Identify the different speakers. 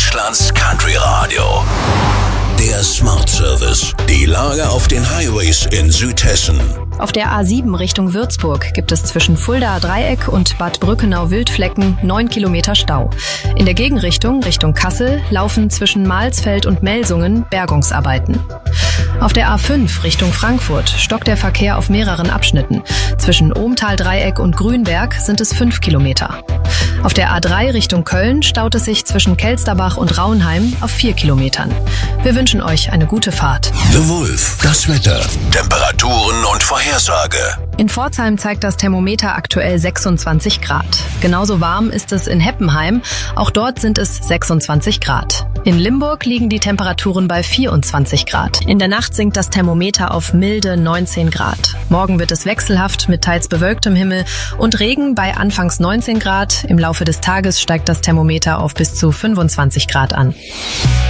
Speaker 1: Deutschlands Country Radio. Der Smart Service. Die Lage auf den Highways in Südhessen.
Speaker 2: Auf der A7 Richtung Würzburg gibt es zwischen Fuldaer Dreieck und Bad Brückenau-Wildflecken 9 Kilometer Stau. In der Gegenrichtung Richtung Kassel laufen zwischen Malsfeld und Melsungen Bergungsarbeiten. Auf der A5 Richtung Frankfurt stockt der Verkehr auf mehreren Abschnitten. Zwischen Ohmtal-Dreieck und Grünberg sind es 5 Kilometer. Auf der A3 Richtung Köln staut es sich zwischen Kelsterbach und Raunheim auf 4 Kilometern. Wir wünschen euch eine gute Fahrt.
Speaker 1: The Wolf, das Wetter, Temperaturen und Vorhersage.
Speaker 2: In Pforzheim zeigt das Thermometer aktuell 26 Grad. Genauso warm ist es in Heppenheim. Auch dort sind es 26 Grad. In Limburg liegen die Temperaturen bei 24 Grad. In der Nacht sinkt das Thermometer auf milde 19 Grad. Morgen wird es wechselhaft mit teils bewölktem Himmel und Regen bei anfangs 19 Grad. Im Laufe des Tages steigt das Thermometer auf bis zu 25 Grad an.